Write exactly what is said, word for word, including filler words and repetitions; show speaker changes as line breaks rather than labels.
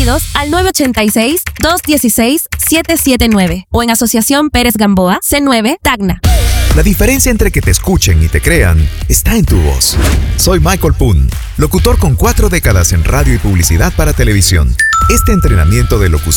Pedidos al nueve ocho seis, dos uno seis, siete siete nueve o en Asociación Pérez Gamboa, C nueve, Tacna.
La diferencia entre que te escuchen y te crean está en tu voz. Soy Michael Poon, locutor con cuatro décadas en radio y publicidad para televisión. Este entrenamiento de locución